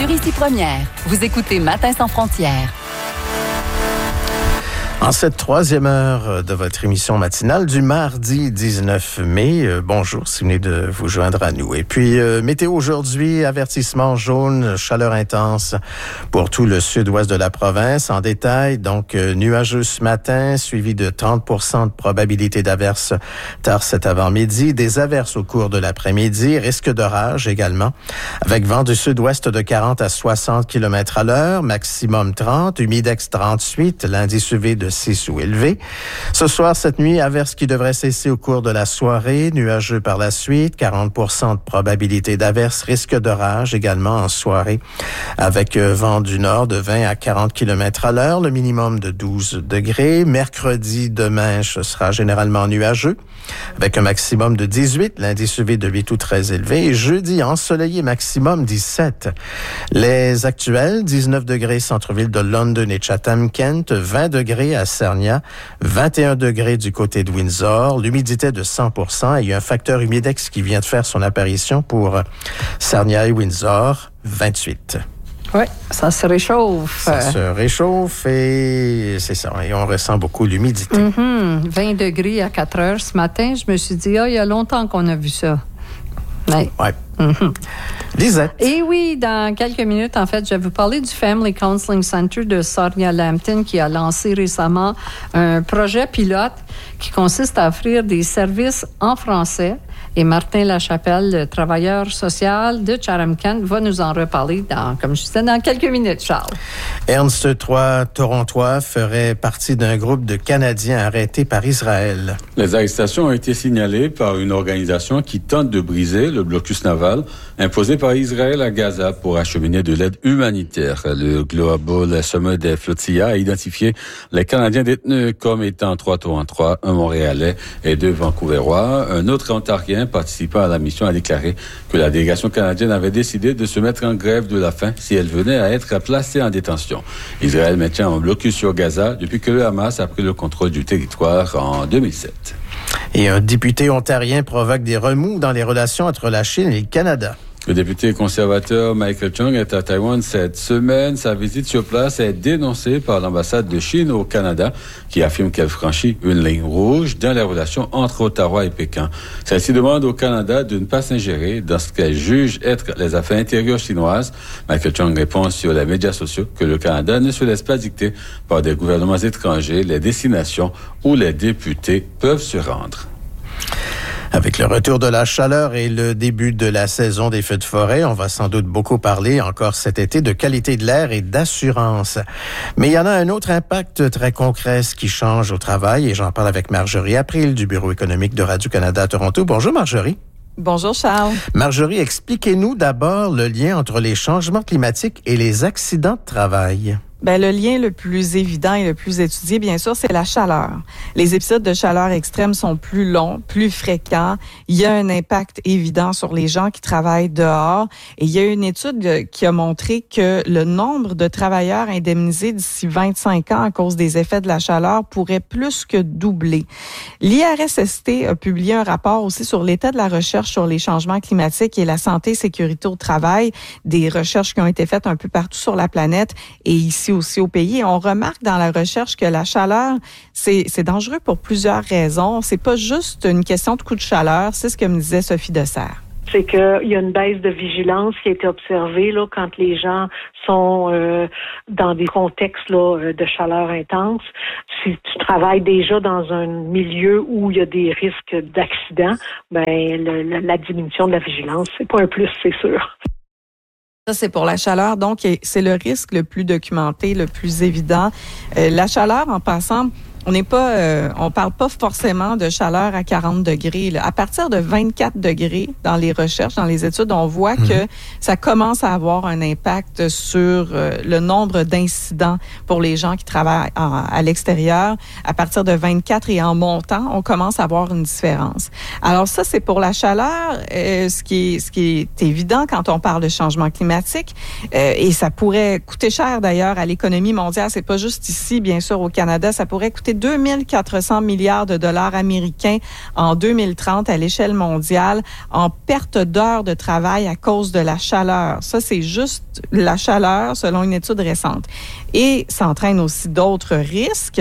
Ici Première. Vous écoutez Matin sans frontières. En cette troisième heure de votre émission matinale du mardi 19 mai, bonjour si vous venez de vous joindre à nous. Et puis, météo aujourd'hui, avertissement jaune, chaleur intense pour tout le sud-ouest de la province. En détail, donc, nuageux ce matin, suivi de 30% de probabilité d'averses tard cet avant-midi, des averses au cours de l'après-midi, risque d'orage également, avec vent du sud-ouest de 40 à 60 km à l'heure, maximum 30, humidex 38, l'indice UV de 6 ou élevé. Ce soir, cette nuit, averse qui devrait cesser au cours de la soirée, nuageux par la suite, 40% de probabilité d'averse, risque d'orage également en soirée, avec vent du nord de 20 à 40 km à l'heure, le minimum de 12 degrés. Mercredi, demain, ce sera généralement nuageux, avec un maximum de 18, l'indice UV de 8 ou très élevé. Et jeudi, ensoleillé, maximum 17. Les actuels, 19 degrés centre-ville de London et Chatham-Kent, 20 degrés à Sarnia, 21 degrés du côté de Windsor, l'humidité de 100% et il y a un facteur humidex qui vient de faire son apparition pour Sarnia et Windsor, 28. Oui, ça se réchauffe. Ça se réchauffe et c'est ça. Et on ressent beaucoup l'humidité. 20 degrés à 4 heures ce matin. Je me suis dit, il y a longtemps qu'on a vu ça. Oui. Lisette. Et oui, dans quelques minutes, en fait, je vais vous parler du Family Counseling Center de Sarnia-Lambton qui a lancé récemment un projet pilote qui consiste à offrir des services en français. Et Martin Lachapelle, le travailleur social de Chatham-Kent, va nous en reparler comme je disais, dans quelques minutes, Charles. Ernst III Torontois ferait partie d'un groupe de Canadiens arrêtés par Israël. Les arrestations ont été signalées par une organisation qui tente de briser le blocus naval imposé par Israël à Gaza pour acheminer de l'aide humanitaire. Le Global Summit des Flotillas a identifié les Canadiens détenus comme étant 3 Torontois, un Montréalais et 2 Vancouverois. Un autre Ontarien participant à la mission a déclaré que la délégation canadienne avait décidé de se mettre en grève de la faim si elle venait à être placée en détention. Israël maintient un blocus sur Gaza depuis que le Hamas a pris le contrôle du territoire en 2007. Et un député ontarien provoque des remous dans les relations entre la Chine et le Canada. Le député conservateur Michael Chung est à Taïwan cette semaine. Sa visite sur place est dénoncée par l'ambassade de Chine au Canada qui affirme qu'elle franchit une ligne rouge dans les relations entre Ottawa et Pékin. Celle-ci demande au Canada de ne pas s'ingérer dans ce qu'elle juge être les affaires intérieures chinoises. Michael Chung répond sur les médias sociaux que le Canada ne se laisse pas dicter par des gouvernements étrangers les destinations où les députés peuvent se rendre. Avec le retour de la chaleur et le début de la saison des feux de forêt, on va sans doute beaucoup parler encore cet été de qualité de l'air et d'assurance. Mais il y en a un autre impact très concret qui change au travail et j'en parle avec Marjorie April du Bureau économique de Radio-Canada à Toronto. Bonjour Marjorie. Bonjour Charles. Marjorie, expliquez-nous d'abord le lien entre les changements climatiques et les accidents de travail. Ben, le lien le plus évident et le plus étudié, bien sûr, c'est la chaleur. Les épisodes de chaleur extrême sont plus longs, plus fréquents. Il y a un impact évident sur les gens qui travaillent dehors. Et il y a une étude qui a montré que le nombre de travailleurs indemnisés d'ici 25 ans à cause des effets de la chaleur pourrait plus que doubler. L'IRSST a publié un rapport aussi sur l'état de la recherche sur les changements climatiques et la santé et sécurité au travail, des recherches qui ont été faites un peu partout sur la planète et ici aussi au pays. Et on remarque dans la recherche que la chaleur, c'est dangereux pour plusieurs raisons. C'est pas juste une question de coup de chaleur, c'est ce que me disait Sophie Dessert. C'est qu'il y a une baisse de vigilance qui a été observée là, quand les gens sont dans des contextes là, de chaleur intense. Si tu travailles déjà dans un milieu où il y a des risques d'accident, ben la diminution de la vigilance, c'est pas un plus, c'est sûr. Ça, c'est pour la chaleur. Donc, c'est le risque le plus documenté, le plus évident. La chaleur, en passant, on parle pas forcément de chaleur à 40 degrés. Là. À partir de 24 degrés, dans les recherches, dans les études, on voit que ça commence à avoir un impact sur le nombre d'incidents pour les gens qui travaillent à l'extérieur. À partir de 24 et en montant, on commence à avoir une différence. Alors ça, c'est pour la chaleur. Ce qui est évident quand on parle de changement climatique, et ça pourrait coûter cher d'ailleurs à l'économie mondiale. C'est pas juste ici, bien sûr, au Canada. Ça pourrait coûter 2400 milliards de dollars américains en 2030 à l'échelle mondiale en perte d'heures de travail à cause de la chaleur. Ça, c'est juste la chaleur, selon une étude récente. Et ça entraîne aussi d'autres risques,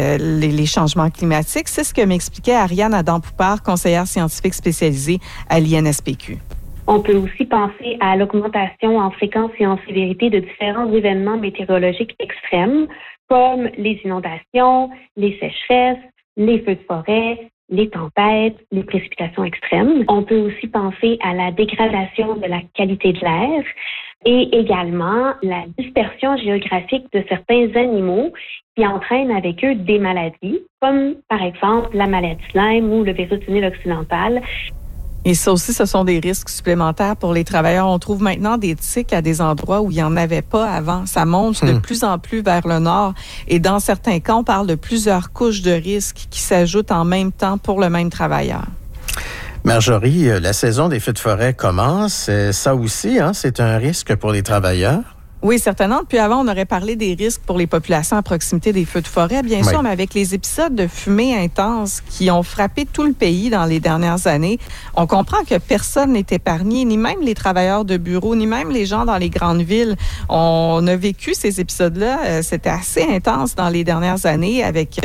les changements climatiques. C'est ce que m'expliquait Ariane Adam-Poupard, conseillère scientifique spécialisée à l'INSPQ. On peut aussi penser à l'augmentation en fréquence et en sévérité de différents événements météorologiques extrêmes, comme les inondations, les sécheresses, les feux de forêt, les tempêtes, les précipitations extrêmes. On peut aussi penser à la dégradation de la qualité de l'air et également la dispersion géographique de certains animaux qui entraînent avec eux des maladies, comme par exemple la maladie de Lyme ou le virus du Nil occidental. Et ça aussi, ce sont des risques supplémentaires pour les travailleurs. On trouve maintenant des tiques à des endroits où il n'y en avait pas avant. Ça monte de plus en plus vers le nord. Et dans certains cas, on parle de plusieurs couches de risques qui s'ajoutent en même temps pour le même travailleur. Marjorie, la saison des feux de forêt commence. Ça aussi, c'est un risque pour les travailleurs. Oui, certainement. Puis avant, on aurait parlé des risques pour les populations à proximité des feux de forêt, bien sûr, mais avec les épisodes de fumée intense qui ont frappé tout le pays dans les dernières années, on comprend que personne n'est épargné, ni même les travailleurs de bureau, ni même les gens dans les grandes villes. On a vécu ces épisodes-là. C'était assez intense dans les dernières années avec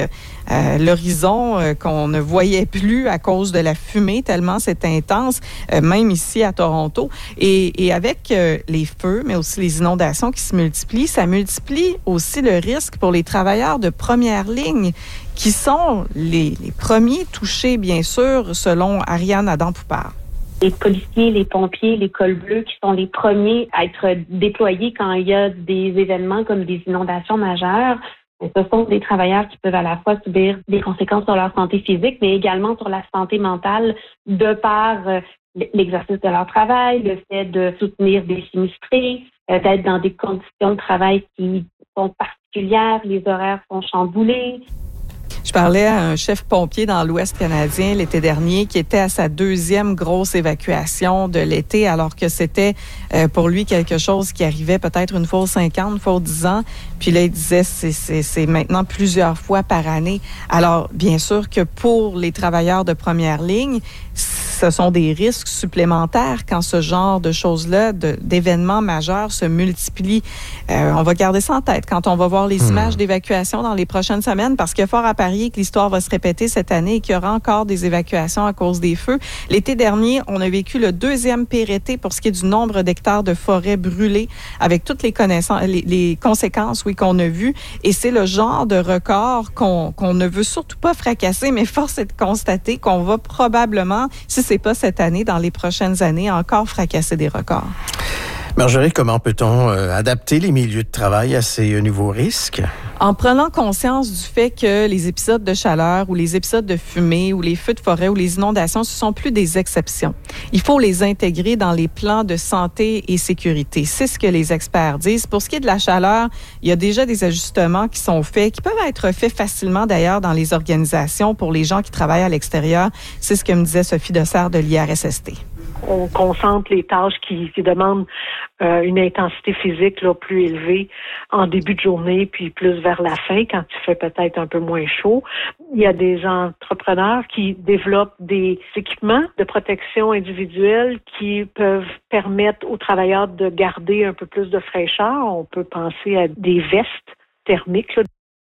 l'horizon qu'on ne voyait plus à cause de la fumée, tellement c'est intense, même ici à Toronto. Et avec les feux, mais aussi les inondations qui se multiplient, ça multiplie aussi le risque pour les travailleurs de première ligne qui sont les premiers touchés, bien sûr, selon Ariane Adam-Poupard. Les policiers, les pompiers, les cols bleus qui sont les premiers à être déployés quand il y a des événements comme des inondations majeures. Ce sont des travailleurs qui peuvent à la fois subir des conséquences sur leur santé physique, mais également sur la santé mentale de par l'exercice de leur travail, le fait de soutenir des sinistrés, d'être dans des conditions de travail qui sont particulières, les horaires sont chamboulés. Je parlais à un chef pompier dans l'Ouest canadien l'été dernier qui était à sa deuxième grosse évacuation de l'été, alors que c'était pour lui quelque chose qui arrivait peut-être une fois aux 5 ans, une fois aux 10 ans. Puis là, il disait c'est maintenant plusieurs fois par année. Alors, bien sûr que pour les travailleurs de première ligne, ce sont des risques supplémentaires quand ce genre de choses-là, d'événements majeurs se multiplient. On va garder ça en tête quand on va voir les images d'évacuation dans les prochaines semaines, parce qu'il y a fort à parier que l'histoire va se répéter cette année et qu'il y aura encore des évacuations à cause des feux. L'été dernier, on a vécu le deuxième pire été pour ce qui est du nombre d'hectares de forêt brûlés, avec toutes les conséquences, qu'on a vues. Et c'est le genre de record qu'on ne veut surtout pas fracasser, mais force est de constater qu'on va probablement, si c'est pas cette année, dans les prochaines années, encore fracasser des records. Marjorie, comment peut-on adapter les milieux de travail à ces nouveaux risques? En prenant conscience du fait que les épisodes de chaleur ou les épisodes de fumée ou les feux de forêt ou les inondations, ce sont plus des exceptions. Il faut les intégrer dans les plans de santé et sécurité. C'est ce que les experts disent. Pour ce qui est de la chaleur, il y a déjà des ajustements qui sont faits, qui peuvent être faits facilement d'ailleurs dans les organisations pour les gens qui travaillent à l'extérieur. C'est ce que me disait Sophie Dessert de l'IRSST. On concentre les tâches qui demandent une intensité physique plus élevée en début de journée, puis plus vers la fin, quand il fait peut-être un peu moins chaud. Il y a des entrepreneurs qui développent des équipements de protection individuelle qui peuvent permettre aux travailleurs de garder un peu plus de fraîcheur. On peut penser à des vestes thermiques,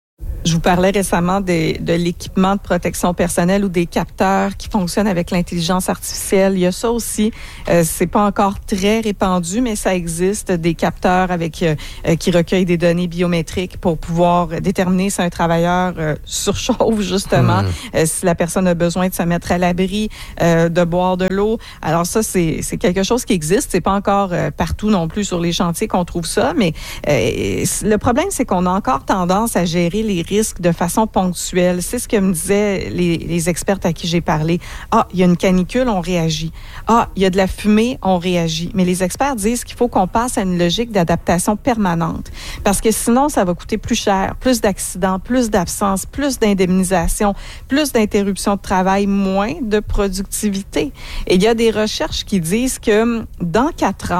Je vous parlais récemment de l'équipement de protection personnelle ou des capteurs qui fonctionnent avec l'intelligence artificielle. Il y a ça aussi. C'est pas encore très répandu, mais ça existe. Des capteurs qui recueillent des données biométriques pour pouvoir déterminer si un travailleur surchauffe, justement, si la personne a besoin de se mettre à l'abri, de boire de l'eau. Alors ça, c'est quelque chose qui existe. C'est pas encore partout non plus sur les chantiers qu'on trouve ça, mais le problème, c'est qu'on a encore tendance à gérer les risques de façon ponctuelle. C'est ce que me disaient les expertes à qui j'ai parlé. Ah, il y a une canicule, on réagit. Ah, il y a de la fumée, on réagit. Mais les experts disent qu'il faut qu'on passe à une logique d'adaptation permanente. Parce que sinon, ça va coûter plus cher, plus d'accidents, plus d'absences, plus d'indemnisation, plus d'interruptions de travail, moins de productivité. Et il y a des recherches qui disent que dans 4 ans,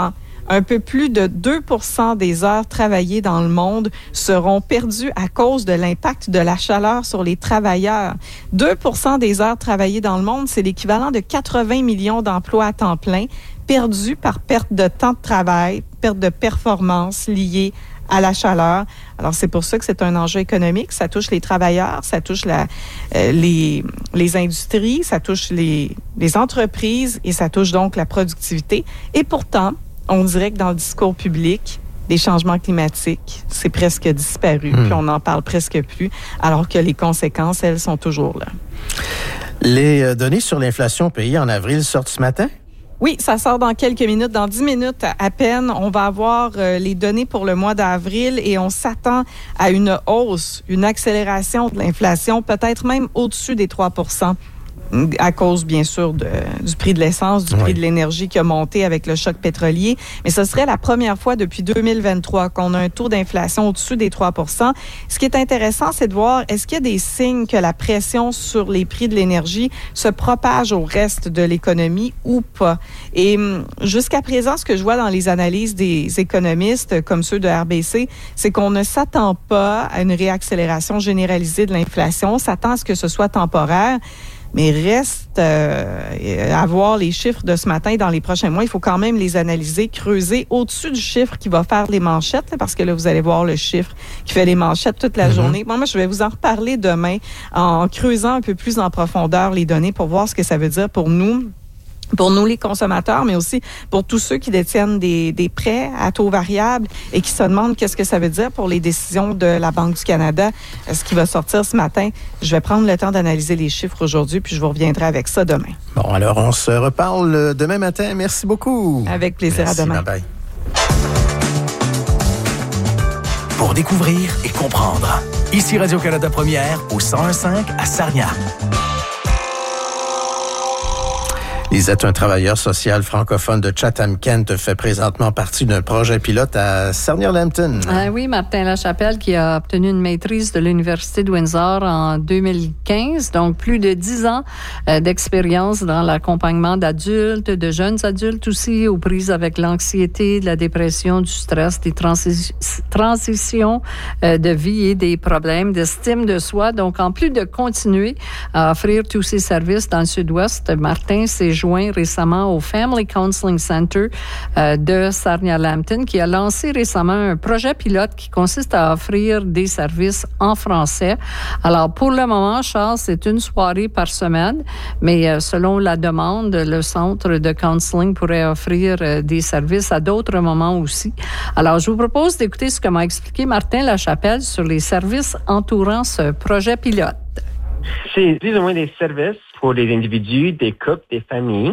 Un peu plus de 2% des heures travaillées dans le monde seront perdues à cause de l'impact de la chaleur sur les travailleurs. 2% des heures travaillées dans le monde, c'est l'équivalent de 80 millions d'emplois à temps plein perdus par perte de temps de travail, perte de performance liée à la chaleur. Alors, c'est pour ça que c'est un enjeu économique. Ça touche les travailleurs, ça touche les industries, ça touche les entreprises et ça touche donc la productivité. Et pourtant, on dirait que dans le discours public, les changements climatiques, c'est presque disparu, puis on n'en parle presque plus, alors que les conséquences, elles, sont toujours là. Les données sur l'inflation au pays en avril sortent ce matin? Oui, ça sort dans quelques minutes. Dans 10 minutes à peine, on va avoir les données pour le mois d'avril et on s'attend à une hausse, une accélération de l'inflation, peut-être même au-dessus des 3%. À cause, bien sûr, du prix de l'essence, du prix de l'énergie qui a monté avec le choc pétrolier. Mais ce serait la première fois depuis 2023 qu'on a un taux d'inflation au-dessus des 3%. Ce qui est intéressant, c'est de voir, est-ce qu'il y a des signes que la pression sur les prix de l'énergie se propage au reste de l'économie ou pas? Et jusqu'à présent, ce que je vois dans les analyses des économistes, comme ceux de RBC, c'est qu'on ne s'attend pas à une réaccélération généralisée de l'inflation. On s'attend à ce que ce soit temporaire. Mais reste à voir les chiffres de ce matin dans les prochains mois. Il faut quand même les analyser, creuser au-dessus du chiffre qui va faire les manchettes, parce que là, vous allez voir le chiffre qui fait les manchettes toute la journée. Moi, je vais vous en reparler demain en creusant un peu plus en profondeur les données pour voir ce que ça veut dire pour nous les consommateurs, mais aussi pour tous ceux qui détiennent des prêts à taux variables et qui se demandent qu'est-ce que ça veut dire pour les décisions de la Banque du Canada, ce qui va sortir ce matin. Je vais prendre le temps d'analyser les chiffres aujourd'hui, puis je vous reviendrai avec ça demain. Bon, alors on se reparle demain matin. Merci beaucoup. Avec plaisir. Merci, à demain. Bye-bye. Pour découvrir et comprendre. Ici Radio-Canada Première au 101.5 à Sarnia. Lisette, un travailleur social francophone de Chatham-Kent fait présentement partie d'un projet pilote à Sarnia-Lambton. Oui, Martin Lachapelle qui a obtenu une maîtrise de l'Université de Windsor en 2015, donc plus de 10 ans d'expérience dans l'accompagnement d'adultes, de jeunes adultes aussi, aux prises avec l'anxiété, de la dépression, du stress, des transitions de vie et des problèmes d'estime de soi. Donc, en plus de continuer à offrir tous ces services dans le Sud-Ouest, Martin s'est joint récemment au Family Counseling Center de Sarnia-Lambton qui a lancé récemment un projet pilote qui consiste à offrir des services en français. Alors, pour le moment, Charles, c'est une soirée par semaine, mais selon la demande, le centre de counseling pourrait offrir des services à d'autres moments aussi. Alors, je vous propose d'écouter ce que m'a expliqué Martin Lachapelle sur les services entourant ce projet pilote. C'est plus ou moins des services pour des individus, des couples, des familles,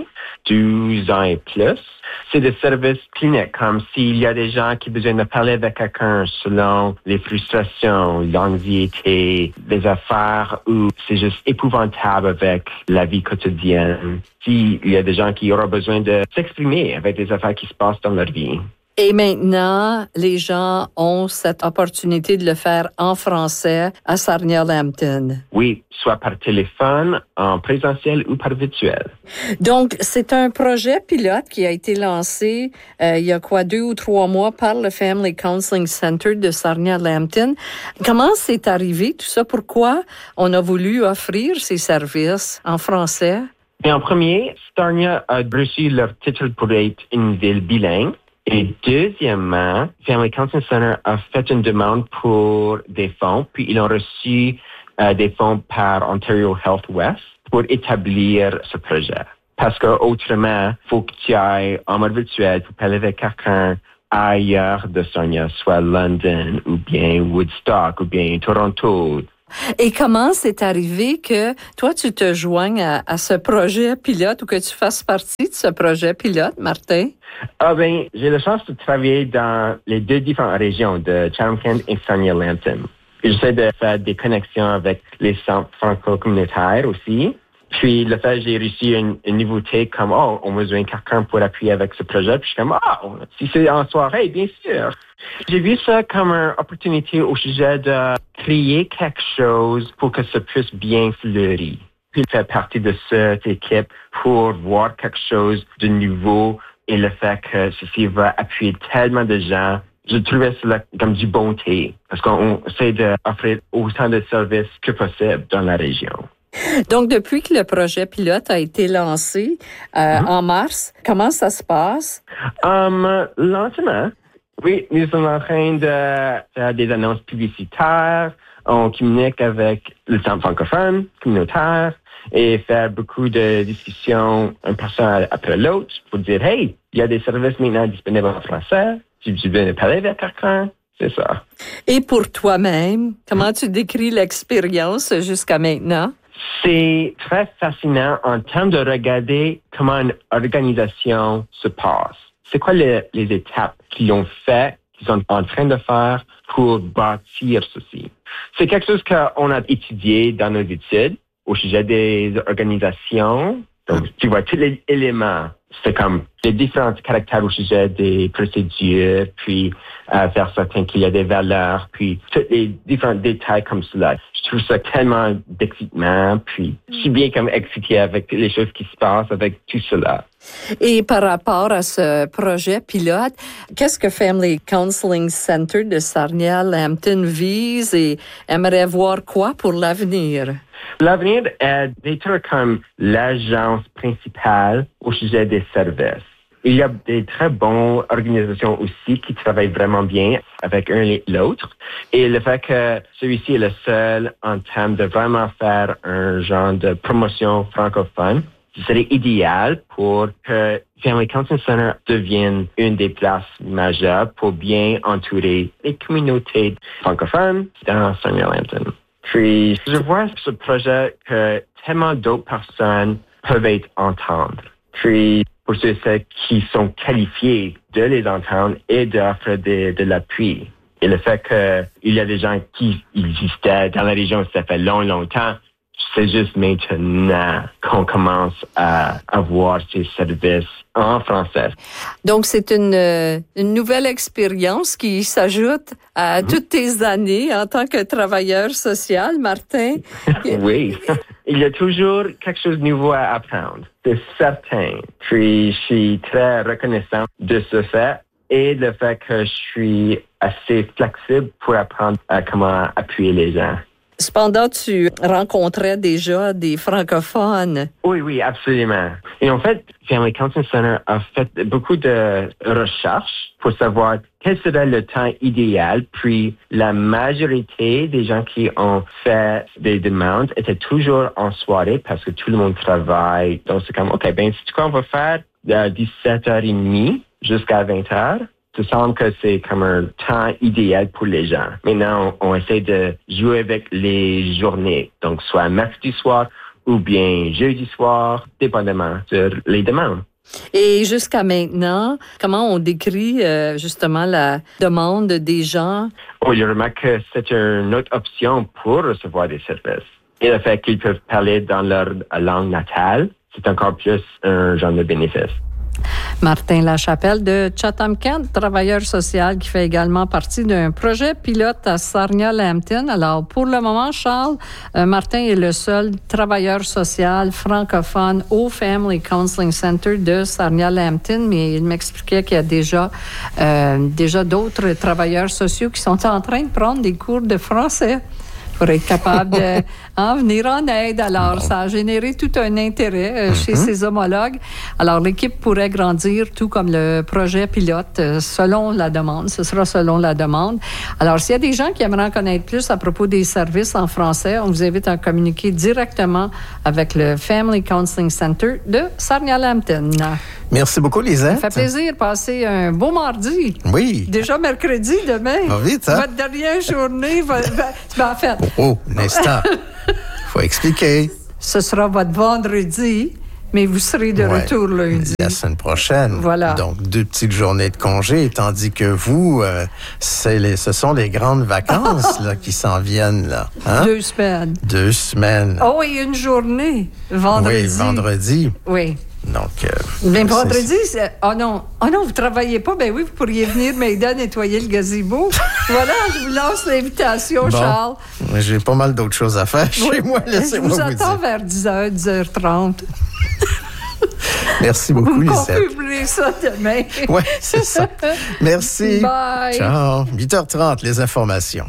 12 ans et plus. C'est des services cliniques, comme s'il y a des gens qui ont besoin de parler avec quelqu'un selon les frustrations, l'anxiété, les affaires où c'est juste épouvantable avec la vie quotidienne. S'il y a des gens qui auront besoin de s'exprimer avec des affaires qui se passent dans leur vie. Et maintenant, les gens ont cette opportunité de le faire en français à Sarnia-Lambton. Oui, soit par téléphone, en présentiel ou par virtuel. Donc, c'est un projet pilote qui a été lancé il y a 2 ou 3 mois par le Family Counseling Center de Sarnia-Lambton. Comment c'est arrivé tout ça? Pourquoi on a voulu offrir ces services en français? Et en premier, Sarnia a reçu leur titre pour être une ville bilingue. Et deuxièmement, Family Counseling Center a fait une demande pour des fonds, puis ils ont reçu des fonds par Ontario Health West pour établir ce projet. Parce que autrement, faut que tu ailles en mode virtuel pour parler avec quelqu'un ailleurs de Sarnia, soit London, ou bien Woodstock, ou bien Toronto. Et comment c'est arrivé que toi, tu te joignes à ce projet pilote ou que tu fasses partie de ce projet pilote, Martin? J'ai la chance de travailler dans les 2 différentes régions de Chatham-Kent et Sarnia-Lambton. J'essaie de faire des connexions avec les centres franco-communautaires aussi. Puis, le fait, j'ai reçu une nouveauté comme, on a besoin de quelqu'un pour appuyer avec ce projet. Puis, je suis comme, si c'est en soirée, bien sûr. J'ai vu ça comme une opportunité au sujet de créer quelque chose pour que ça puisse bien fleurir. Puis, faire partie de cette équipe pour voir quelque chose de nouveau et le fait que ceci va appuyer tellement de gens. Je trouvais cela comme du bonté parce qu'on essaie d'offrir autant de services que possible dans la région. Donc, depuis que le projet pilote a été lancé en mars, comment ça se passe? Lentement. Oui, nous sommes en train de faire des annonces publicitaires. On communique avec le centre francophone communautaire et faire beaucoup de discussions un personne après l'autre pour dire, hey, il y a des services maintenant disponibles en français. Tu veux parler avec quelqu'un? C'est ça. Et pour toi-même, comment tu décris l'expérience jusqu'à maintenant? C'est très fascinant en termes de regarder comment une organisation se passe. C'est quoi les étapes qu'ils ont fait, qu'ils sont en train de faire pour bâtir ceci? C'est quelque chose qu'on a étudié dans nos études au sujet des organisations. Donc, tu vois, tous les éléments, c'est comme les différents caractères au sujet des procédures, puis faire certain qu'il y a des valeurs, puis tous les différents détails comme cela. Je trouve ça tellement d'excitement, puis je suis bien comme excité avec les choses qui se passent avec tout cela. Et par rapport à ce projet pilote, qu'est-ce que Family Counseling Center de Sarnia-Lambton vise et aimerait voir quoi pour l'avenir? L'avenir est d'être comme l'agence principale au sujet des services. Il y a des très bonnes organisations aussi qui travaillent vraiment bien avec un et l'autre. Et le fait que celui-ci est le seul en termes de vraiment faire un genre de promotion francophone, ce serait idéal pour que Family Counseling Center devienne une des places majeures pour bien entourer les communautés francophones dans Sarnia-Lambton. Puis, je vois ce projet que tellement d'autres personnes peuvent être entendre. Puis, pour ceux qui sont qualifiés de les entendre et d'offrir de l'appui. Et le fait qu'il y a des gens qui existaient dans la région, ça fait longtemps, c'est juste maintenant qu'on commence à avoir ces services en français. Donc, c'est une nouvelle expérience qui s'ajoute à toutes tes années en tant que travailleur social, Martin. Oui. Il y a toujours quelque chose de nouveau à apprendre, c'est certain. Puis, je suis très reconnaissant de ce fait et le fait que je suis assez flexible pour apprendre à comment appuyer les gens. Cependant, tu rencontrais déjà des francophones. Oui, absolument. Et en fait, Family Counseling Center a fait beaucoup de recherches pour savoir quel serait le temps idéal. Puis la majorité des gens qui ont fait des demandes étaient toujours en soirée parce que tout le monde travaille. Donc c'est comme, OK, c'est quoi on va faire de 17h30 jusqu'à 20h. Ça semble que c'est comme un temps idéal pour les gens. Maintenant, on essaie de jouer avec les journées. Donc, soit mercredi soir ou bien jeudi soir, dépendamment sur les demandes. Et jusqu'à maintenant, comment on décrit justement la demande des gens? Je remarque que c'est une autre option pour recevoir des services. Et le fait qu'ils peuvent parler dans leur langue natale, c'est encore plus un genre de bénéfice. Martin Lachapelle de Chatham-Kent, travailleur social qui fait également partie d'un projet pilote à Sarnia-Lambton. Alors, pour le moment, Charles, Martin est le seul travailleur social francophone au Family Counseling Center de Sarnia-Lambton, mais il m'expliquait qu'il y a déjà d'autres travailleurs sociaux qui sont en train de prendre des cours de français pour être capable de venir en aide. Alors, ça a généré tout un intérêt chez ses homologues. Alors, l'équipe pourrait grandir, tout comme le projet pilote, selon la demande. Ce sera selon la demande. Alors, s'il y a des gens qui aimeraient en connaître plus à propos des services en français, on vous invite à communiquer directement avec le Family Counseling Center de Sarnia-Lambton. Merci beaucoup, Lisette. Ça fait plaisir. Passez un beau mardi. Oui. Déjà mercredi, demain. Va vite, hein? Votre dernière journée. En fait. Oh, un instant. Faut expliquer. Ce sera votre vendredi, mais vous serez de retour lundi. La semaine prochaine. Voilà. Donc, 2 petites journées de congé, tandis que vous, ce sont les grandes vacances là, qui s'en viennent. Là. Hein? 2 semaines. 2 semaines. Oh, et une journée. Vendredi. Oui, vendredi. Oui. Donc, mais vendredi, oh non, vous travaillez pas? Ben oui, vous pourriez venir m'aider à nettoyer le gazebo. Voilà, je vous lance l'invitation, Charles. J'ai pas mal d'autres choses à faire chez moi. Je vous attends vers 10h, 10h30. Merci beaucoup, Lisette. Vous publierez ça demain. Oui, c'est ça. Merci. Bye. Ciao. 8h30, les informations.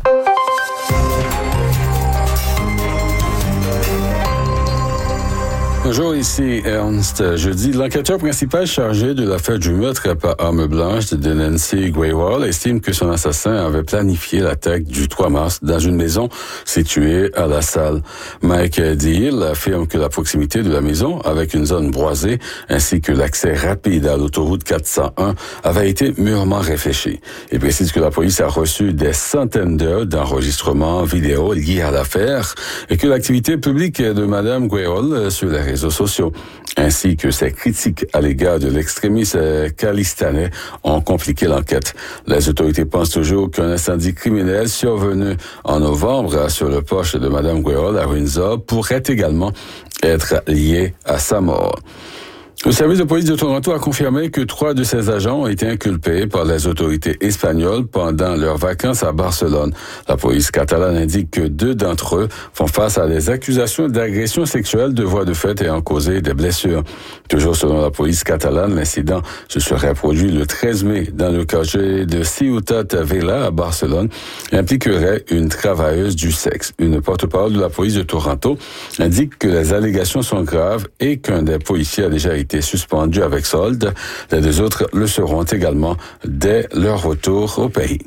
Bonjour, ici Ernst. Jeudi, l'enquêteur principal chargé de l'affaire du meurtre par arme blanche de Nancy Graywall estime que son assassin avait planifié l'attaque du 3 mars dans une maison située à La Salle. Mike Deal affirme que la proximité de la maison, avec une zone boisée, ainsi que l'accès rapide à l'autoroute 401, avait été mûrement réfléchi. Il précise que la police a reçu des centaines d'heures d'enregistrements vidéo liés à l'affaire et que l'activité publique de Mme Graywall sur les réseaux sociaux, ainsi que ses critiques à l'égard de l'extrémiste khalistanais ont compliqué l'enquête. Les autorités pensent toujours qu'un incendie criminel survenu en novembre sur le poste de Mme Graywall à Windsor pourrait également être lié à sa mort. Le service de police de Toronto a confirmé que 3 de ses agents ont été inculpés par les autorités espagnoles pendant leurs vacances à Barcelone. La police catalane indique que 2 d'entre eux font face à des accusations d'agression sexuelle de voies de fait ayant causé des blessures. Toujours selon la police catalane, l'incident se serait produit le 13 mai dans le quartier de Ciutat Vella à Barcelone et impliquerait une travailleuse du sexe. Une porte-parole de la police de Toronto indique que les allégations sont graves et qu'un des policiers a déjà été suspendu avec solde. Les 2 autres le seront également dès leur retour au pays.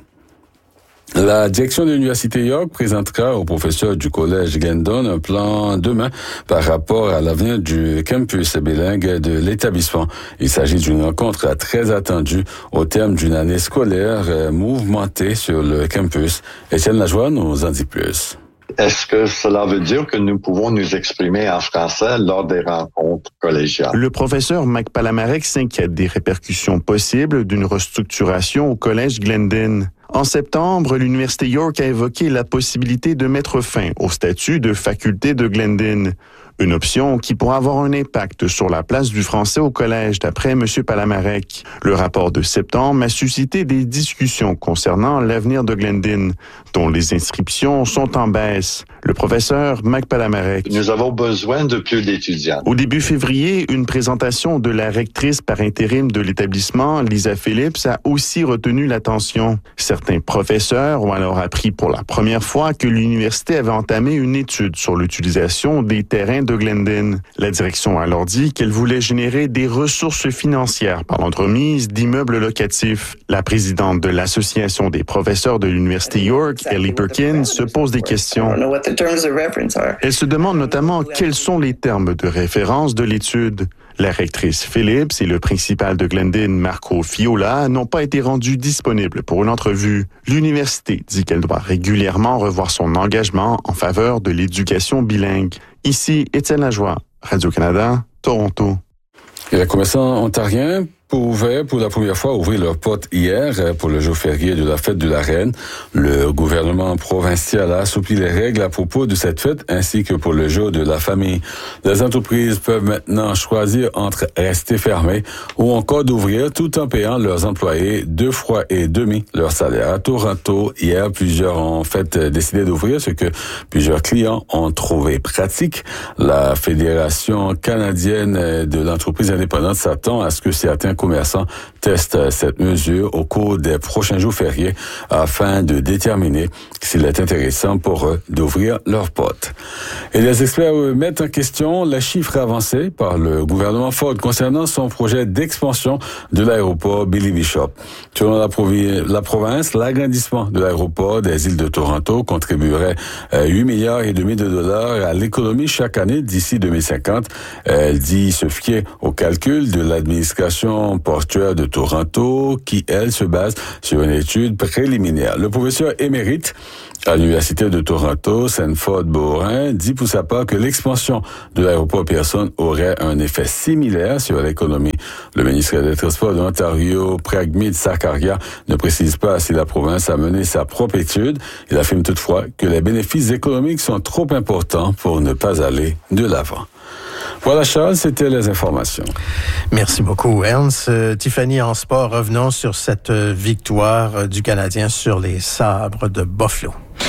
La direction de l'Université York présentera aux professeurs du collège Glendon un plan demain par rapport à l'avenir du campus bilingue de l'établissement. Il s'agit d'une rencontre très attendue au terme d'une année scolaire mouvementée sur le campus. Étienne Lajoie nous en dit plus. Est-ce que cela veut dire que nous pouvons nous exprimer en français lors des rencontres collégiales? Le professeur Mike Palamarek s'inquiète des répercussions possibles d'une restructuration au collège Glendon. En septembre, l'Université York a évoqué la possibilité de mettre fin au statut de faculté de Glendon. Une option qui pourra avoir un impact sur la place du français au collège, d'après M. Palamarek. Le rapport de septembre a suscité des discussions concernant l'avenir de Glendon, dont les inscriptions sont en baisse. Le professeur Mike Palamarek. Nous avons besoin de plus d'étudiants. Au début février, une présentation de la rectrice par intérim de l'établissement, Lisa Phillips, a aussi retenu l'attention. Certains professeurs ont alors appris pour la première fois que l'université avait entamé une étude sur l'utilisation des terrains de Glendon. La direction a alors dit qu'elle voulait générer des ressources financières par l'entremise d'immeubles locatifs. La présidente de l'Association des professeurs de l'Université York, Ellie Perkins, se pose des questions. Elle se demande notamment quels sont les termes de référence de l'étude. La rectrice Phillips et le principal de Glendon, Marco Fiola, n'ont pas été rendus disponibles pour une entrevue. L'université dit qu'elle doit régulièrement revoir son engagement en faveur de l'éducation bilingue. Ici, Étienne Lajoie, Radio-Canada, Toronto. Et les commerçants ontariens pouvaient pour la première fois ouvrir leurs portes hier pour le jour férié de la fête de la Reine. Le gouvernement provincial a assoupli les règles à propos de cette fête ainsi que pour le jour de la famille. Les entreprises peuvent maintenant choisir entre rester fermées ou encore d'ouvrir tout en payant leurs employés 2 fois et demi leur salaire. À Toronto, hier, plusieurs ont en fait décidé d'ouvrir, ce que plusieurs clients ont trouvé pratique. La Fédération canadienne de l'entreprise indépendante s'attend à ce que certains commerçants testent cette mesure au cours des prochains jours fériés afin de déterminer s'il est intéressant pour eux d'ouvrir leurs portes. Et les experts mettent en question les chiffres avancés par le gouvernement Ford concernant son projet d'expansion de l'aéroport Billy Bishop. Selon la province, l'agrandissement de l'aéroport des îles de Toronto contribuerait 8 milliards et demi de dollars à l'économie chaque année d'ici 2050. Elle dit se fier au calcul de l'administration portuaire de Toronto qui, elle, se base sur une étude préliminaire. Le professeur émérite à l'Université de Toronto, Sanford Borin, dit pour sa part que l'expansion de l'aéroport Pearson aurait un effet similaire sur l'économie. Le ministre des Transports de l'Ontario, Pragmeet Sarkaria, ne précise pas si la province a mené sa propre étude. Il affirme toutefois que les bénéfices économiques sont trop importants pour ne pas aller de l'avant. Voilà, Charles, c'était les informations. Merci beaucoup, Ernst. Tiffany, en sport, revenons sur cette victoire du Canadien sur les Sabres de Buffalo.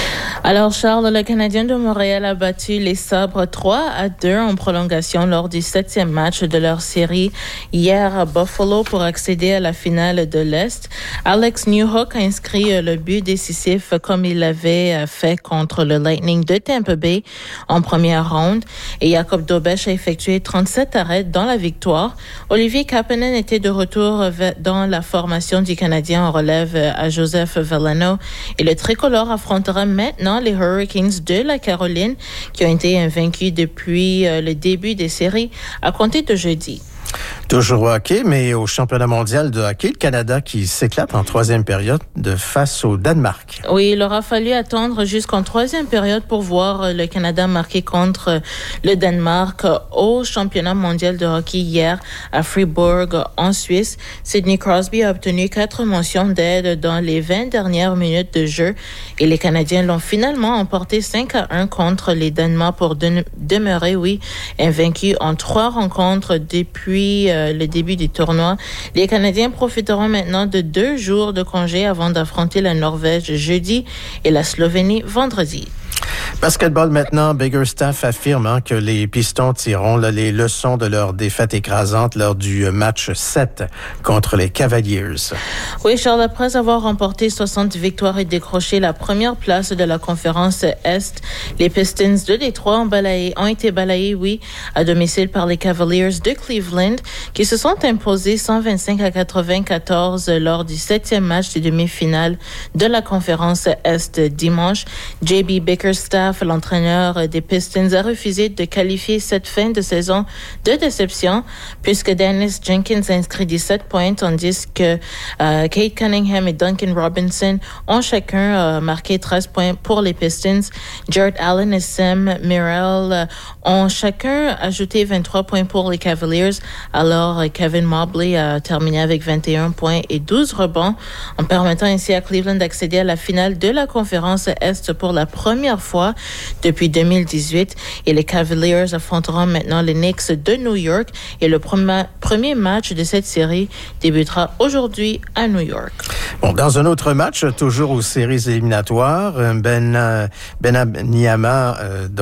Alors, Charles, le Canadien de Montréal a battu les Sabres 3-2 en prolongation lors du 7e match de leur série hier à Buffalo pour accéder à la finale de l'Est. Alex Newhook a inscrit le but décisif comme il l'avait fait contre le Lightning de Tampa Bay en première ronde et Jacob Dobeš a effectué 37 arrêts dans la victoire. Olivier Kapanen était de retour dans la formation du Canadien en relève à Joseph Veleno et le tricolore affrontera maintenant les Hurricanes de la Caroline qui ont été invaincus depuis le début des séries à compter de jeudi. Toujours au hockey, mais au championnat mondial de hockey, le Canada qui s'éclate en troisième période face au Danemark. Oui, il aura fallu attendre jusqu'en troisième période pour voir le Canada marquer contre le Danemark au championnat mondial de hockey hier à Fribourg, en Suisse. Sidney Crosby a obtenu 4 mentions d'aide dans les 20 dernières minutes de jeu et les Canadiens l'ont finalement emporté 5-1 contre les Danois pour demeurer, invaincus en 3 rencontres depuis le début du tournoi. Les Canadiens profiteront maintenant de 2 jours de congé avant d'affronter la Norvège jeudi et la Slovénie vendredi. Basketball maintenant, Biggerstaff affirme que les Pistons tireront les leçons de leur défaite écrasante lors du match 7 contre les Cavaliers. Oui, Charles, après avoir remporté 60 victoires et décroché la première place de la conférence Est, les Pistons de Détroit ont été balayés, à domicile par les Cavaliers de Cleveland qui se sont imposés 125-94 lors du 7e match des demi-finales de la conférence Est dimanche. J.B. Bickerstaff, l'entraîneur des Pistons, a refusé de qualifier cette fin de saison de déception puisque Dennis Jenkins a inscrit 17 points tandis que Kate Cunningham et Duncan Robinson ont chacun marqué 13 points pour les Pistons. Jared Allen et Sam Merrill ont chacun ajouté 23 points pour les Cavaliers. Alors Kevin Mobley a terminé avec 21 points et 12 rebonds en permettant ainsi à Cleveland d'accéder à la finale de la conférence Est pour la première fois depuis 2018 et les Cavaliers affronteront maintenant les Knicks de New York et le premier match de cette série débutera aujourd'hui à New York. Bon, dans un autre match, toujours aux séries éliminatoires, Wembanyama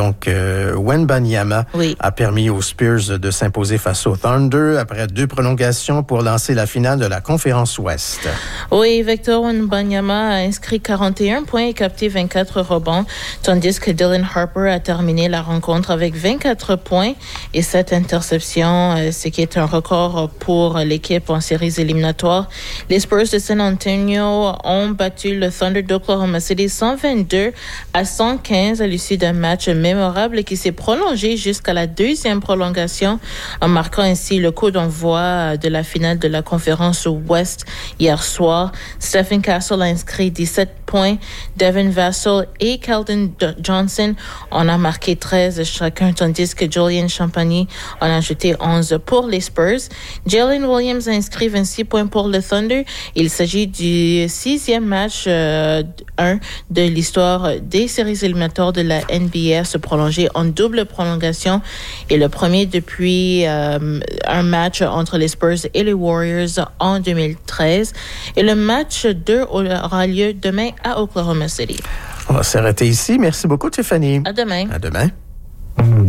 a permis aux Spurs de s'imposer face au Thunder après 2 prolongations pour lancer la finale de la conférence Ouest. Oui, Victor Wembanyama a inscrit 41 points et capté 24 rebonds, tandis que Dylan Harper a terminé la rencontre avec 24 points et 7 interceptions, ce qui est un record pour l'équipe en séries éliminatoires. Les Spurs de San Antonio ont battu le Thunder d'Oklahoma City 122-115 à l'issue d'un match mémorable qui s'est prolongé jusqu'à la 2e prolongation en marquant ainsi le coup d'envoi de la finale de la conférence Ouest hier soir. Stephen Castle a inscrit 17 points. Devin Vassell et Keldon Johnson en a marqué 13 chacun, tandis que Julian Champagny en a ajouté 11 pour les Spurs. Jalen Williams a inscrit 26 points pour le Thunder. Il s'agit du 6e match 1 de l'histoire des séries éliminatoires de la NBA se prolonger en double prolongation et le premier depuis un match entre les Spurs et les Warriors en 2013. Et le match 2 aura lieu demain à Oklahoma City. On va s'arrêter ici. Merci beaucoup, Tiffany. À demain. À demain.